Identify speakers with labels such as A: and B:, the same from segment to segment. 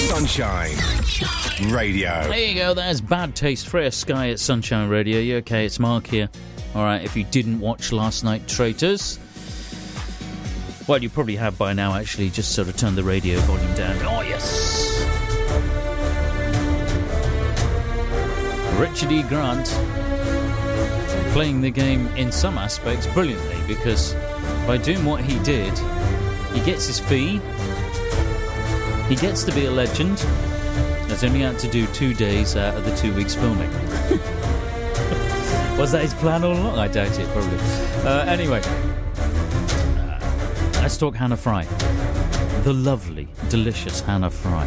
A: Sunshine Radio.
B: There you go, there's Bad Taste, Freya Sky at Sunshine Radio. You okay? It's Mark here. Alright, if you didn't watch last night, Traitors, well, you probably have by now, actually. Just sort of turn the radio volume down. Oh, yes! Richard E. Grant playing the game in some aspects brilliantly, because by doing what he did, he gets his fee, he gets to be a legend, has only had to do 2 days out of the 2 weeks filming. Was that his plan all along? I doubt it, probably. Anyway, let's talk Hannah Fry. The lovely, delicious Hannah Fry.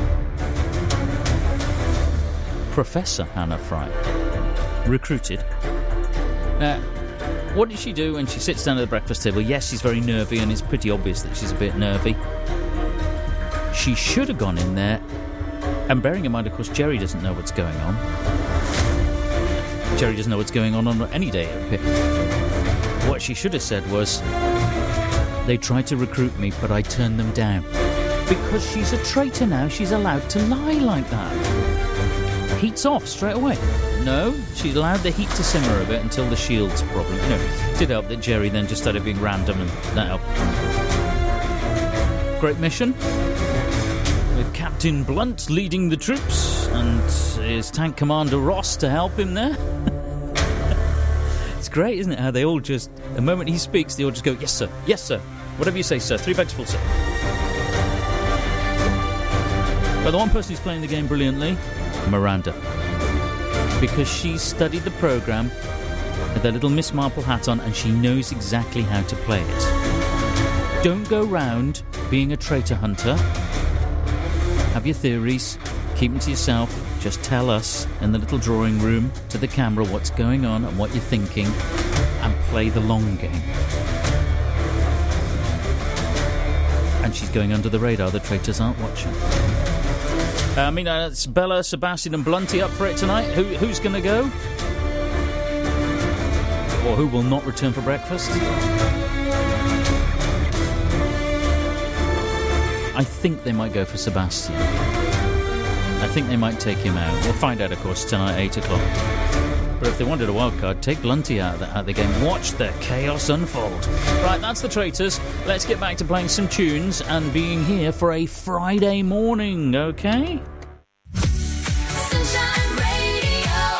B: Professor Hannah Fry. Recruited. Now, what did she do when she sits down at the breakfast table? Yes, she's very nervy, and it's pretty obvious that she's a bit nervy. She should have gone in there, and bearing in mind, of course, Jerry doesn't know what's going on. Jerry doesn't know what's going on any day. What she should have said was, they tried to recruit me, but I turned them down. Because she's a traitor now, she's allowed to lie like that. Heat's off straight away. No, she allowed the heat to simmer a bit until the shield's problem. You know, it did help that Jerry then just started being random, and that helped. Great mission, with Captain Blunt leading the troops, and his tank commander Ross to help him there. It's great, isn't it, how they all just, the moment he speaks, they all just go, yes sir, whatever you say, sir, 3 bags full, sir. But the one person who's playing the game brilliantly, Miranda, because she studied the programme with her little Miss Marple hat on, and she knows exactly how to play it. Don't go round being a traitor hunter. Have your theories, keep them to yourself. Just tell us in the little drawing room to the camera what's going on and what you're thinking, and play the long game. And she's going under the radar. The traitors aren't watching. It's Bella, Sebastian and Blunty up for it tonight. Who's going to go? Or who will not return for breakfast? I think they might go for Sebastian. I think they might take him out. We'll find out, of course, tonight at 8 o'clock. But if they wanted a wild card, take Blunty out of the game. Watch the chaos unfold. Right, that's the Traitors. Let's get back to playing some tunes and being here for a Friday morning, okay?
C: Sunshine Radio.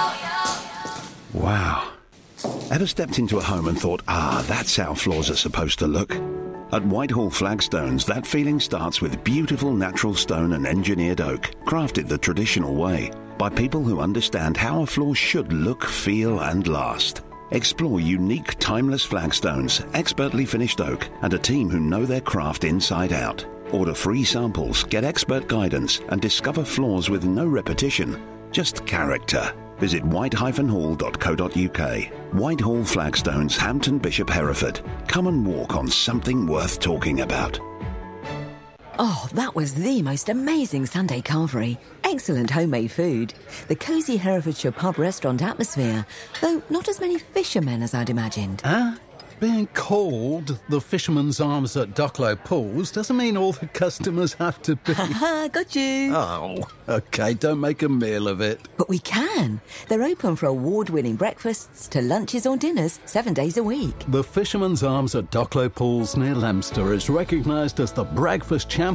D: Wow. Ever stepped into a home and thought, that's how floors are supposed to look? At Whitehall Flagstones, that feeling starts with beautiful natural stone and engineered oak, crafted the traditional way, by people who understand how a floor should look, feel and last. Explore unique, timeless flagstones, expertly finished oak, and a team who know their craft inside out. Order free samples, get expert guidance, and discover floors with no repetition, just character. Visit white-hall.co.uk. Whitehall Flagstones, Hampton Bishop, Hereford. Come and walk on something worth talking about.
E: Oh, that was the most amazing Sunday carvery. Excellent homemade food. The cosy Herefordshire pub restaurant atmosphere, though not as many fishermen as I'd imagined.
F: Being called the Fisherman's Arms at Ducklow Pools doesn't mean all the customers have to be...
E: Got you.
F: Oh, OK, don't make a meal of it.
E: But we can. They're open for award-winning breakfasts to lunches or dinners 7 days a week.
F: The Fisherman's Arms at Ducklow Pools near Leominster is recognised as the breakfast champion